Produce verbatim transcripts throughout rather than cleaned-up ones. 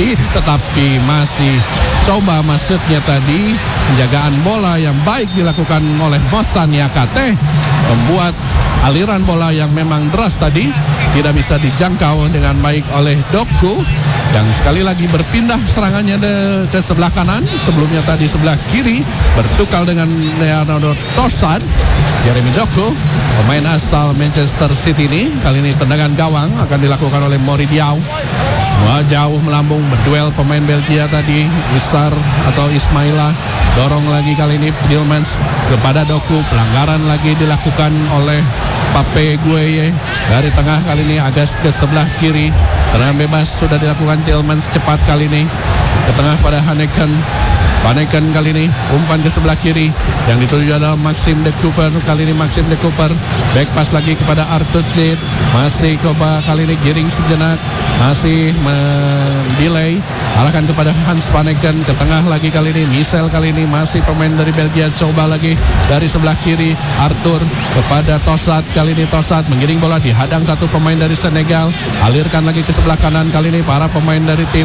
tadi, tetapi masih coba maksudnya tadi penjagaan bola yang baik dilakukan oleh Bosan Yakate, membuat aliran bola yang memang deras tadi tidak bisa dijangkau dengan baik oleh Doku, yang sekali lagi berpindah serangannya de, ke sebelah kanan. Sebelumnya tadi sebelah kiri bertukar dengan Leonardo Trossard. Jeremy Doku, pemain asal Manchester City ini, kali ini tendangan gawang akan dilakukan oleh Mori Diaw. Wah, jauh melambung, berduel pemain Belgia tadi, Isar atau Ismaila, dorong lagi kali ini Tielemans kepada Doku. Pelanggaran lagi dilakukan oleh Pape Gueye dari tengah, kali ini agak ke sebelah kiri. Tendangan bebas sudah dilakukan Tielemans cepat kali ini ke tengah pada Haneken. Haneken kali ini umpan ke sebelah kiri yang dituju adalah Maxim de Cooper. Kali ini Maxim de Cooper back pass lagi kepada Arthur Zid. Masih coba kali ini giring sejenak, masih mendelay, arahkan kepada Hans Haneken ke tengah lagi kali ini. Michel kali ini masih pemain dari Belgia, coba lagi dari sebelah kiri Arthur kepada Trossard. Kali ini Trossard menggiring bola, dihadang satu pemain dari Senegal, alirkan lagi ke sebelah kanan. Kali ini para pemain dari tim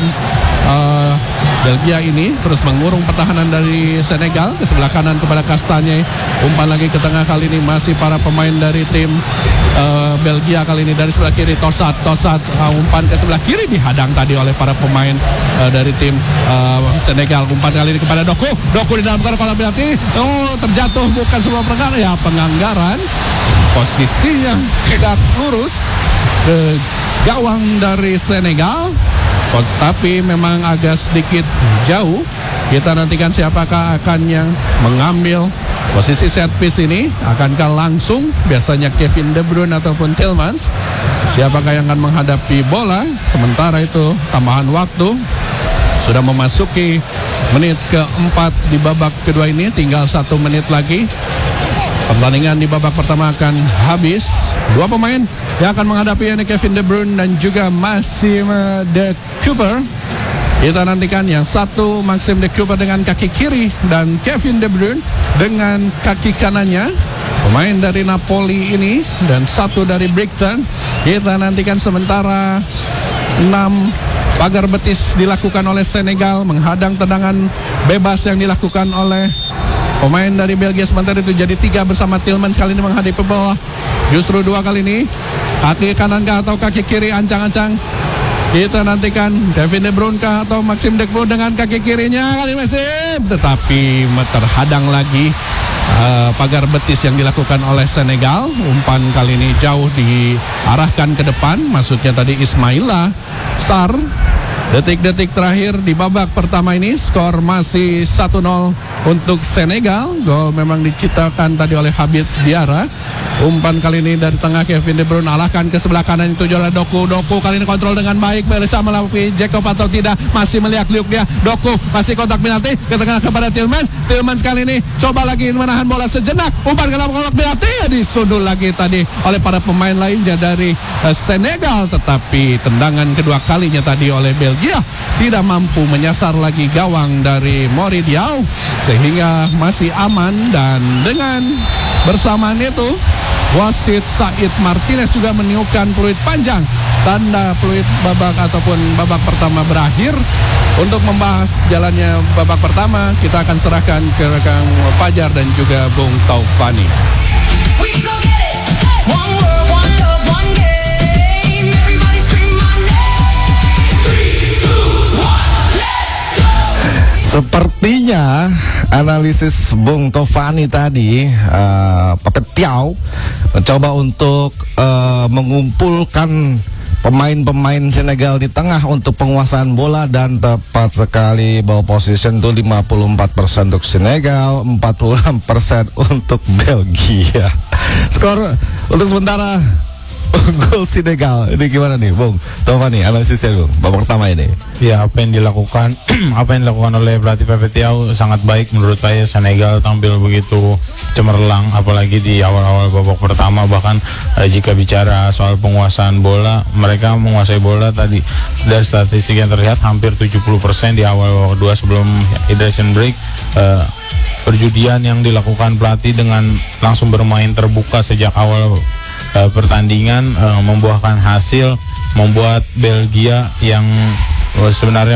uh, Belgia ini terus mengurung pertahanan dari Senegal ke sebelah kanan kepada Kastanye. Umpan lagi ke tengah, kali ini masih para pemain dari tim uh, Belgia, kali ini dari sebelah kiri Trossard. Trossard uh, umpan ke sebelah kiri, dihadang tadi oleh para pemain uh, dari tim uh, Senegal. Umpan kali ini kepada Doku. Doku di dalam kolam penalti. Oh, terjatuh, bukan sebuah pelanggaran, ya penganggaran. Posisinya tidak lurus ke gawang dari Senegal, tapi memang agak sedikit jauh. Kita nantikan siapakah akan yang mengambil posisi set piece ini. Akankah langsung biasanya Kevin De Bruyne ataupun Tielemans? Siapakah yang akan menghadapi bola? Sementara itu tambahan waktu sudah memasuki menit keempat di babak kedua ini. Tinggal satu menit lagi pertandingan di babak pertama akan habis. Dua pemain yang akan menghadapi ini Kevin De Bruyne dan juga Maxim de Cooper. Kita nantikan yang satu Maxim de Cooper dengan kaki kiri dan Kevin De Bruyne dengan kaki kanannya, pemain dari Napoli ini, dan satu dari Brighton. Kita nantikan sementara enam pagar betis dilakukan oleh Senegal menghadang tendangan bebas yang dilakukan oleh pemain dari Belgia. Sementara itu jadi tiga bersama Tielemans kali ini menghadapi bola. Justru dua kali ini, kaki kanan kah atau kaki kiri, ancang-ancang. Kita nantikan Kevin De Bruyne kah atau Maxim de Cooper dengan kaki kirinya, kali Maxim, tetapi terhadang lagi uh, pagar betis yang dilakukan oleh Senegal. Umpan kali ini jauh diarahkan ke depan, maksudnya tadi Ismaila Sarr. Detik-detik terakhir di babak pertama ini, skor masih satu nol untuk Senegal. Gol memang diciptakan tadi oleh Habib Diarra. Umpan kali ini dari tengah Kevin De Bruyne, alahkan ke sebelah kanan, itu oleh Doku. Doku kali ini kontrol dengan baik, bisa melalui Jacob atau tidak, masih melihat liuk dia. Doku masih kontak penalti ke tengah kepada Tielemans. Tielemans kali ini coba lagi menahan bola sejenak. Umpan ke dalam kotak penalti, disundul lagi tadi oleh para pemain lainnya dari uh, Senegal. Tetapi tendangan kedua kalinya tadi oleh Belgia tidak mampu menyasar lagi gawang dari Mori Diaw, sehingga masih aman. Dan dengan bersamaan itu, wasit Said Martinez juga meniupkan peluit panjang, tanda peluit babak ataupun babak pertama berakhir. Untuk membahas jalannya babak pertama, kita akan serahkan ke rekan Fajar dan juga Bung Taufani. Sepertinya analisis Bung Taufani tadi, uh, Pape Thiaw mencoba untuk uh, mengumpulkan pemain-pemain Senegal di tengah untuk penguasaan bola, dan tepat sekali ball position itu lima puluh empat persen untuk Senegal, empat puluh enam persen untuk Belgia. Skor untuk sementara gol Senegal. Ini gimana nih Bung Taufani, analisisnya Bung babak pertama ini? Ya, apa yang dilakukan apa yang dilakukan oleh pelatih Pape Thiaw sangat baik menurut saya. Senegal tampil begitu cemerlang, apalagi di awal-awal babak pertama. Bahkan eh, jika bicara soal penguasaan bola, mereka menguasai bola tadi dari statistik yang terlihat hampir tujuh puluh persen di awal babak kedua sebelum hydration break. eh, Perjudian yang dilakukan pelatih dengan langsung bermain terbuka sejak awal uh, pertandingan uh, membuahkan hasil, membuat Belgia yang uh, sebenarnya